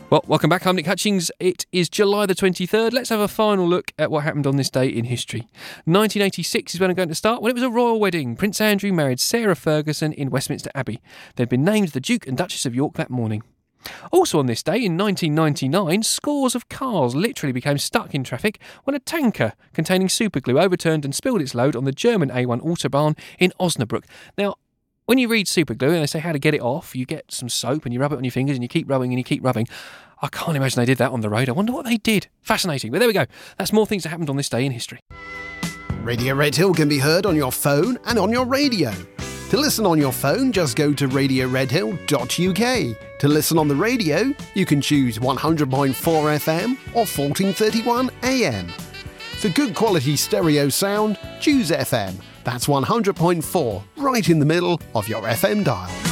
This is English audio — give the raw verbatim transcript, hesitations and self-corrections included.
Well, welcome back. I'm Nick Hutchings. It is July the twenty-third. Let's have a final look at what happened on this day in history. nineteen eighty-six is when I'm going to start, when it was a royal wedding. Prince Andrew married Sarah Ferguson in Westminster Abbey. They'd been named the Duke and Duchess of York that morning. Also on this day, in nineteen ninety-nine, scores of cars literally became stuck in traffic when a tanker containing superglue overturned and spilled its load on the German A one Autobahn in Osnabrück. Now, when you read superglue and they say how to get it off, you get some soap and you rub it on your fingers and you keep rubbing and you keep rubbing. I can't imagine they did that on the road. I wonder what they did. Fascinating. But there we go. That's more things that happened on this day in history. Radio Redhill can be heard on your phone and on your radio. To listen on your phone, just go to radio redhill dot U K. To listen on the radio, you can choose one hundred point four F M or fourteen thirty-one A M. For good quality stereo sound, choose F M. That's one hundred point four, right in the middle of your F M dial.